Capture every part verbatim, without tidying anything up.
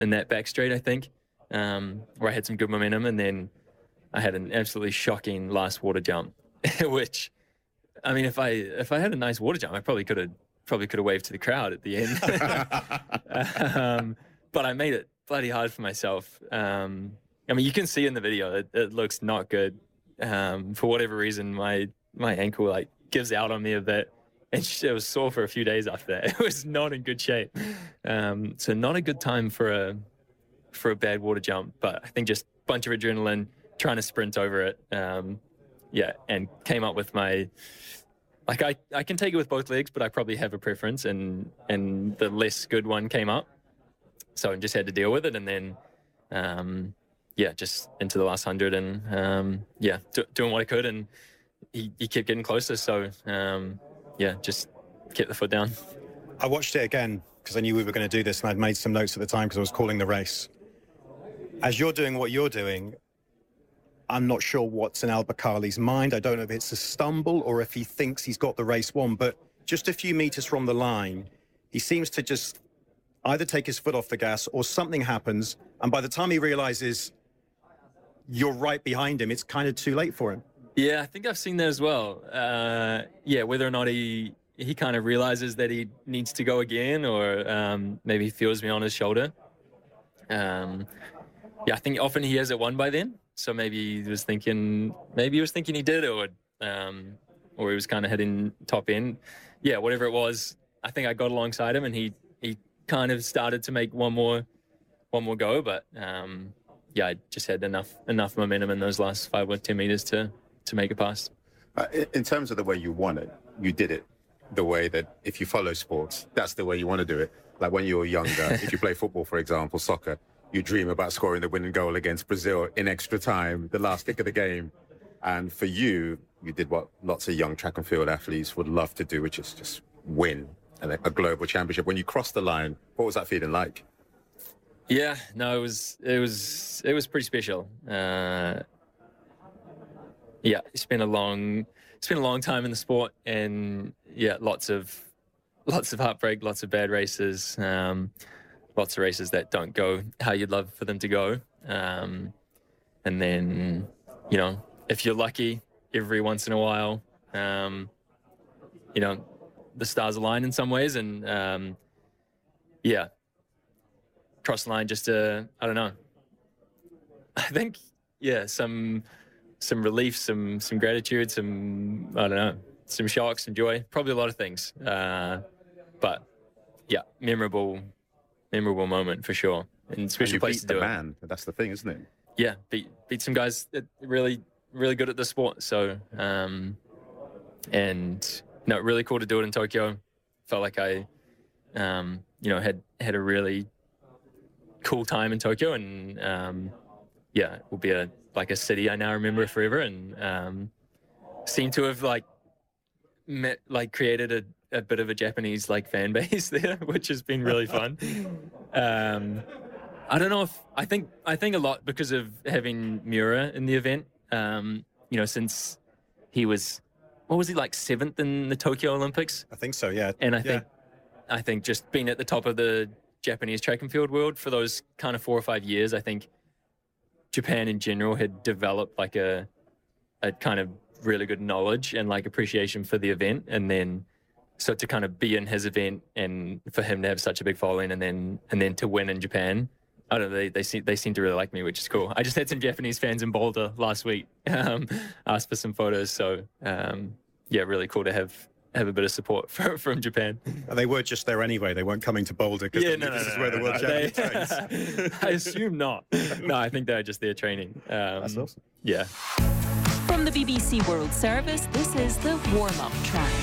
in that back straight, I think, um, where I had some good momentum, and then I had an absolutely shocking last water jump, which, I mean, if I if I had a nice water jump, I probably could have probably could have waved to the crowd at the end. um, but I made it bloody hard for myself. Um, I mean, you can see in the video it, it looks not good. Um, for whatever reason, my my ankle like gives out on me a bit, and it was sore for a few days after that. It was not in good shape. Um, so not a good time for a for a bad water jump. But I think just a bunch of adrenaline, trying to sprint over it. Um, yeah, and came up with my. Like I, I can take it with both legs, but I probably have a preference, and and the less good one came up, so I just had to deal with it, and then, um, yeah, just into the last hundred, and um, yeah, do, doing what I could, and he, he kept getting closer, so um, yeah, just kept the foot down. I watched it again because I knew we were going to do this, and I'd made some notes at the time because I was calling the race. As you're doing what you're doing, I'm not sure what's in Al-Bakkali's mind. I don't know if it's a stumble or if he thinks he's got the race won, but just a few meters from the line, he seems to just either take his foot off the gas or something happens, and by the time he realizes you're right behind him, it's kind of too late for him. Yeah, I think I've seen that as well. Uh, yeah, whether or not he he kind of realizes that he needs to go again, or um, maybe he feels me on his shoulder. Um, yeah, I think often he has it won by then. So maybe he was thinking, maybe he was thinking he did, or um, or he was kind of heading top end. Yeah, whatever it was, I think I got alongside him, and he he kind of started to make one more one more go. But um, yeah, I just had enough enough momentum in those last five or ten meters to to make it past. Uh, in terms of the way you won it, you did it the way that if you follow sports, that's the way you want to do it. Like when you were younger, if you play football, for example, soccer. You dream about scoring the winning goal against Brazil in extra time, the last kick of the game. And for you, you did what lots of young track and field athletes would love to do, which is just win a global championship. When you crossed the line, what was that feeling like? Yeah, no, it was it was it was pretty special. Uh, yeah, it's been a long it's been a long time in the sport, and yeah, lots of lots of heartbreak, lots of bad races. Um, Lots of races that don't go how you'd love for them to go. Um, and then, you know, if you're lucky, every once in a while, um, you know, the stars align in some ways. And, um, yeah, cross the line just to, I don't know. I think, yeah, some some relief, some some gratitude, some, I don't know, some shock, some joy, probably a lot of things. Uh, but, yeah, memorable Memorable moment for sure, and special place to do it. Man, that's the thing, isn't it? Yeah, beat beat some guys that are really really good at the sport. So, um, and no, really cool to do it in Tokyo. Felt like I, um, you know, had had a really cool time in Tokyo, and um, yeah, it will be a like a city I now remember forever, and um, seem to have like met like created a. a bit of a Japanese like fan base there, which has been really fun. Um, I don't know if I think I think a lot because of having Miura in the event. Um, you know, since he was, what was he like seventh in the Tokyo Olympics? I think so, yeah. And I yeah. think I think just being at the top of the Japanese track and field world for those kind of four or five years, I think Japan in general had developed like a a kind of really good knowledge and like appreciation for the event, and then. So to kind of be in his event and for him to have such a big following, and then and then to win in Japan, I don't know, they they seem they seem to really like me, which is cool. I just had some Japanese fans in Boulder last week, um, asked for some photos, so um, yeah, really cool to have have a bit of support for, from Japan. And they were just there anyway. They weren't coming to Boulder because yeah, no, this no, is no, where the no, world no, champion they, trains. I assume not. No, I think they're just there training. Um, That's awesome. Yeah. From the B B C World Service, this is the warm-up track.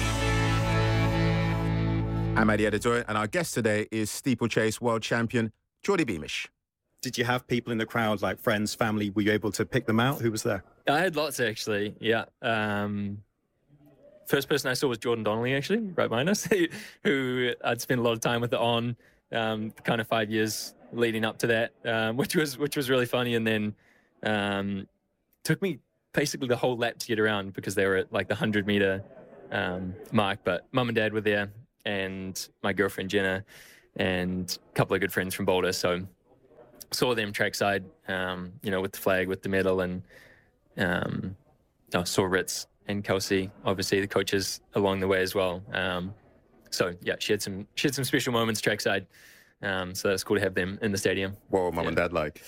I'm Adi Adedoye, and our guest today is steeplechase world champion Geordie Beamish. Did you have people in the crowd, like friends, family? Were you able to pick them out? Who was there? I had lots, actually, yeah. Um, first person I saw was Jordan Donnelly, actually, right behind us, who I'd spent a lot of time with it on, um, kind of five years leading up to that, um, which was which was really funny. And then um, took me basically the whole lap to get around because they were at like the one hundred meter um, mark, but mum and dad were there, and my girlfriend Jenna, and a couple of good friends from Boulder. So saw them trackside, um, you know, with the flag, with the medal, and um, I saw Ritz and Kelsey, obviously the coaches along the way as well. Um, so yeah, she had some she had some special moments trackside. Um, so that's cool to have them in the stadium. What were mum yeah. and dad like?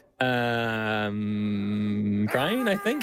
Um, crying, I think.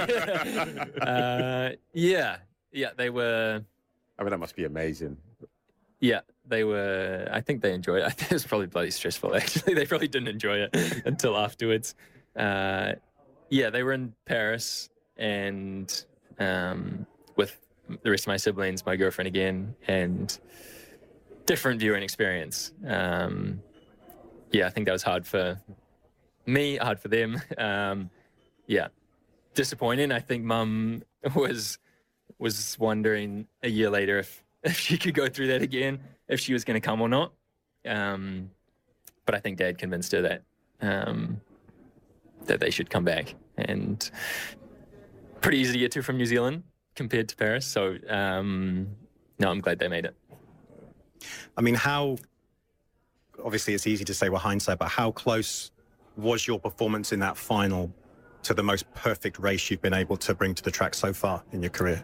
uh, yeah, yeah, they were. I mean, that must be amazing. Yeah, they were. I think they enjoyed it. I think it was probably bloody stressful. Actually, they probably didn't enjoy it until afterwards. Uh, yeah, they were in Paris and um, with the rest of my siblings, my girlfriend again, and different viewing experience. Um, yeah, I think that was hard for me, hard for them. Um, yeah, disappointing. I think Mum was was wondering a year later if, if she could go through that again, if she was going to come or not. Um, but I think Dad convinced her that um, that they should come back. And pretty easy to get to from New Zealand compared to Paris. So um, no, I'm glad they made it. I mean, how, obviously it's easy to say with hindsight, but how close was your performance in that final to the most perfect race you've been able to bring to the track so far in your career?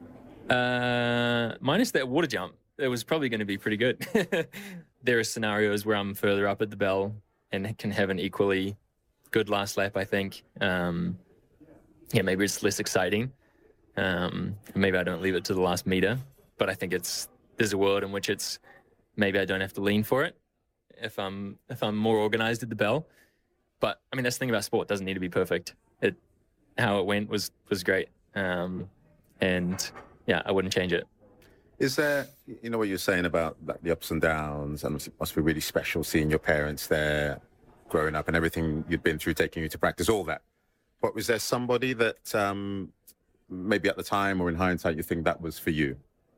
Uh, minus that water jump, it was probably going to be pretty good. There are scenarios where I'm further up at the bell and can have an equally good last lap, I think. Um, yeah, maybe it's less exciting. Um, maybe I don't leave it to the last meter, but I think it's, there's a world in which it's, maybe I don't have to lean for it if I'm, if I'm more organized at the bell. But I mean, that's the thing about sport, it doesn't need to be perfect. It, how it went was, was great. Um, and yeah, I wouldn't change it. Is there, you know what you're saying about like, the ups and downs, and it must be really special seeing your parents there growing up and everything you'd been through, taking you to practice, all that. But was there somebody that um, maybe at the time or in hindsight you think that was for you?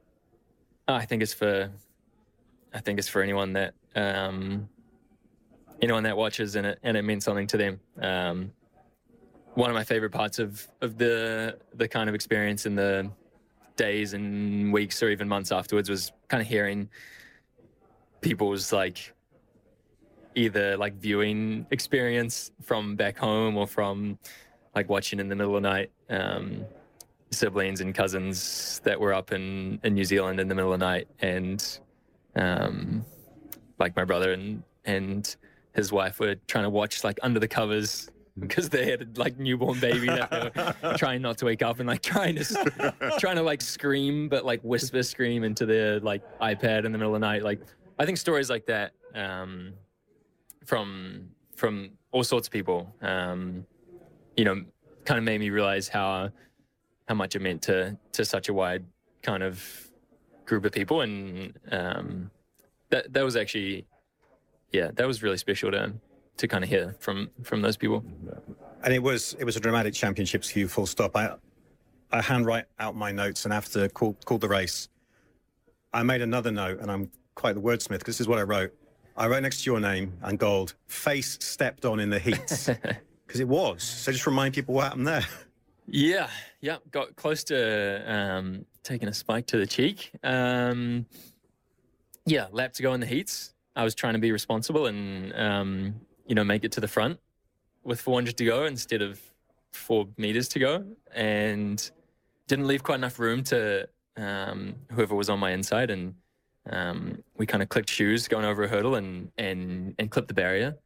I think it's for, I think it's for anyone that, um, anyone that watches and it, and it meant something to them. Um, one of my favorite parts of, of the, the kind of experience in the days and weeks or even months afterwards was kind of hearing people's like either like viewing experience from back home or from like watching in the middle of the night, um, siblings and cousins that were up in, in New Zealand in the middle of the night. And um, like my brother and, and his wife were trying to watch like under the covers because they had like newborn baby that they were trying not to wake up and like trying to trying to like scream, but like whisper scream into their like iPad in the middle of the night. Like I think stories like that um, from from all sorts of people, um, you know, kind of made me realize how how much it meant to to such a wide kind of group of people, and um, that that was actually yeah that was really special to. to kind of hear from from those people. And it was it was a dramatic championships for you, full stop. I I handwrite out my notes, and after call called the race, I made another note, and I'm quite the wordsmith because this is what I wrote. I wrote next to your name and gold, face stepped on in the heats, because it was. So just remind people what happened there. Yeah, yeah, got close to um, taking a spike to the cheek. Um, yeah, lap to go in the heats. I was trying to be responsible and um, you know, make it to the front with four hundred to go instead of four meters to go, and didn't leave quite enough room to um, whoever was on my inside. And um, we kind of clicked shoes going over a hurdle and, and, and clipped the barrier.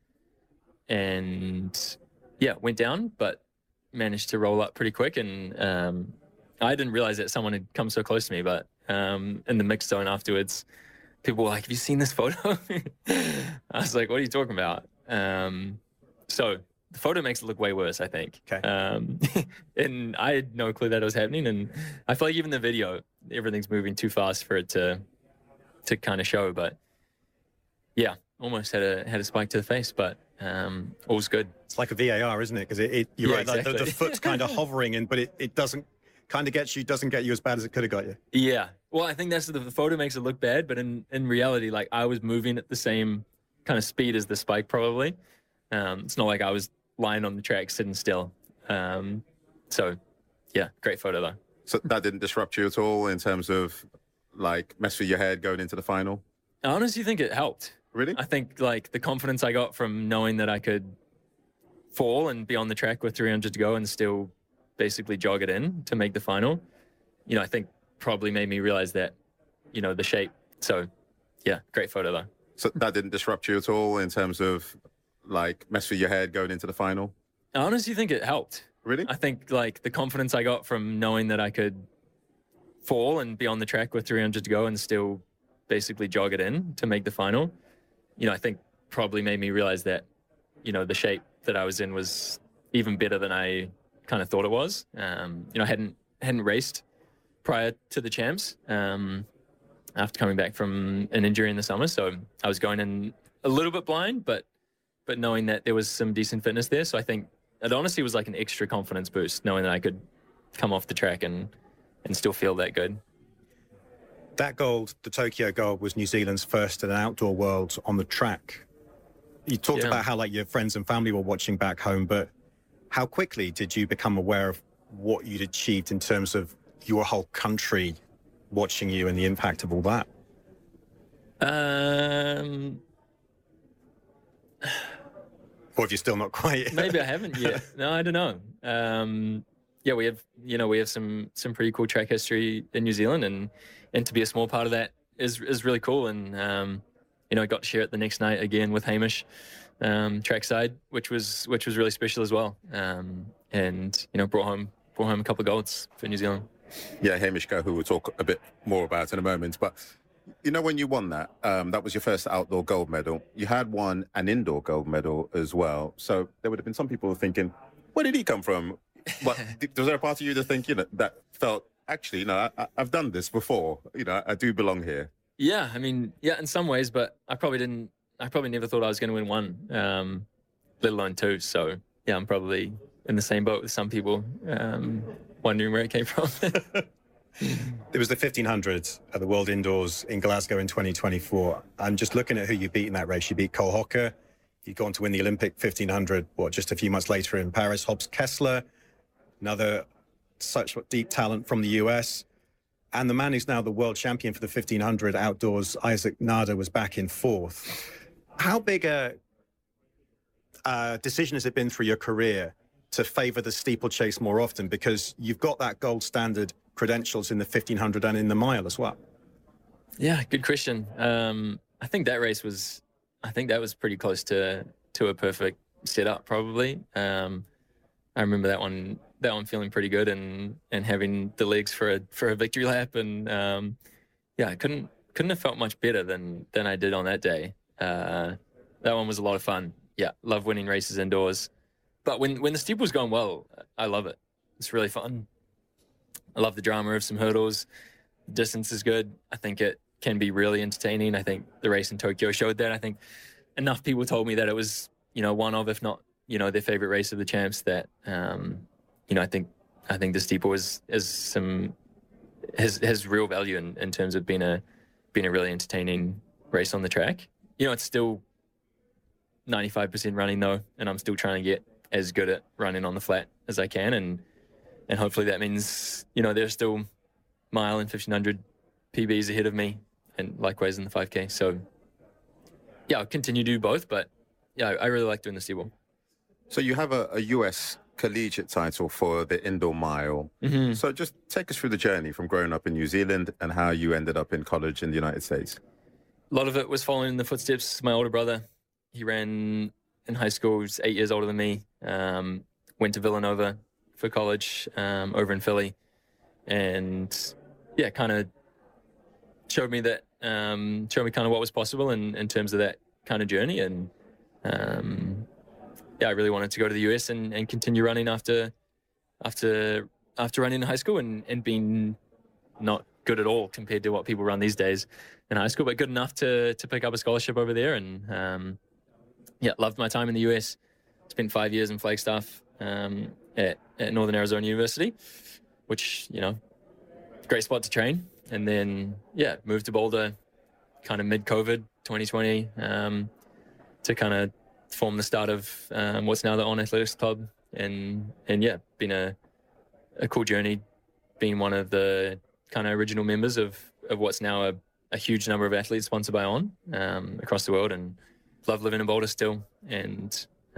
And yeah, went down, but managed to roll up pretty quick. And um, I didn't realize that someone had come so close to me, but um, in the mixed zone afterwards, people were like, have you seen this photo? I was like, what are you talking about? Um, so the photo makes it look way worse, I think. Okay. Um, and I had no clue that it was happening. And I feel like even the video, everything's moving too fast for it to to kind of show. But yeah, almost had a had a spike to the face, but um, all's good. It's like a V A R, isn't it? Because it, it, you're Yeah, right, like the, exactly. the foot's kind of hovering, and but it, it doesn't kind of get you, doesn't get you as bad as it could have got you. Yeah. Well, I think that's the, the photo makes it look bad, but in, in reality, like I was moving at the same kind of speed as the spike probably. Um, it's not like I was lying on the track sitting still. Um, so yeah, great photo though. So that didn't disrupt you at all in terms of like mess with your head going into the final? I honestly think it helped. Really? I think like the confidence I got from knowing that I could fall and be on the track with three hundred to go and still basically jog it in to make the final, you know, I think probably made me realize that, you know, the shape. So yeah, great photo though. So that didn't disrupt you at all in terms of like mess with your head going into the final? I honestly think it helped. Really? I think like the confidence I got from knowing that I could fall and be on the track with three hundred to go and still basically jog it in to make the final, you know, I think probably made me realize that, you know, the shape that I was in was even better than I kind of thought it was. Um, you know, I hadn't hadn't raced prior to the champs um, after coming back from an injury in the summer, so I was going in a little bit blind, but but knowing that there was some decent fitness there. So I think it honestly was like an extra confidence boost, knowing that I could come off the track and and still feel that good. That gold, the Tokyo gold, was New Zealand's first in an outdoor world on the track. You talked Yeah. about how like your friends and family were watching back home, but how quickly did you become aware of what you'd achieved in terms of your whole country watching you and the impact of all that? Um, Or have you still not quite? maybe I haven't yet. No, I don't know. Um, yeah, we have, you know, we have some some pretty cool track history in New Zealand, and and to be a small part of that is is really cool. And um, you know, I got to share it the next night again with Hamish, um, trackside, which was which was really special as well. Um, and you know, brought home brought home a couple of golds for New Zealand. Yeah, Hamish Gow, who we'll talk a bit more about in a moment. But, you know, when you won that, um, that was your first outdoor gold medal. You had won an indoor gold medal as well. So there would have been some people thinking, where did he come from? But was there a part of you to think, you know, that felt, actually, you know, I, I've done this before. You know, I do belong here. Yeah, I mean, yeah, in some ways, but I probably didn't. I probably never thought I was going to win one, um, let alone two. So yeah, I'm probably in the same boat with some people, um, wondering where it came from. It was the fifteen hundred at the World Indoors in Glasgow in twenty twenty-four. I'm just looking at who you beat in that race. You beat Cole Hocker. You'd gone to win the Olympic fifteen hundred, what, just a few months later in Paris. Hobbs Kessler, another such deep talent from the U S. And the man who's now the world champion for the fifteen hundred outdoors, Isaac Nada, was back in fourth. How big a uh, decision has it been through your career to favour the steeplechase more often? Because you've got that gold standard credentials in the fifteen hundred and in the mile as well. Yeah, good question. Um, I think that race was, I think that was pretty close to to a perfect setup, probably. Um, I remember that one, that one feeling pretty good, and and having the legs for a for a victory lap, and um, yeah, I couldn't couldn't have felt much better than than I did on that day. Uh, that one was a lot of fun. Yeah, love winning races indoors. But when when the steeple's going well, I love it. It's really fun. I love the drama of some hurdles. Distance is good. I think it can be really entertaining. I think the race in Tokyo showed that. I think enough people told me that it was, you know, one of, if not, you know, their favorite race of the champs, that, um, you know, I think I think the steeple is is some has has real value in, in terms of being a being a really entertaining race on the track. You know, it's still ninety-five percent running though, and I'm still trying to get as good at running on the flat as I can, and and hopefully that means, you know, there's still mile and fifteen hundred P Bs ahead of me, and likewise in the five K. So yeah, I'll continue to do both, but yeah, I really like doing the steeple. So you have a, a U S collegiate title for the indoor mile. Mm-hmm. So just take us through the journey from growing up in New Zealand and how you ended up in college in the United States. A lot of it was following in the footsteps of my older brother. He ran in high school. He was eight years older than me. Um, went to Villanova for college um, over in Philly. And yeah, kind of showed me that, um, showed me kind of what was possible in, in terms of that kind of journey. And um, yeah, I really wanted to go to the U S and, and continue running after after after running in high school, and, and being not good at all compared to what people run these days in high school, but good enough to to pick up a scholarship over there. And um, yeah, loved my time in the U S. Spent five years in Flagstaff um, at, at Northern Arizona University, which, you know, great spot to train. And then, yeah, moved to Boulder kind of mid-COVID twenty twenty um, to kind of form the start of um, what's now the On Athletics Club. And, and yeah, been a, a cool journey, being one of the kind of original members of, of what's now a a huge number of athletes sponsored by On um, across the world, and love living in Boulder still. And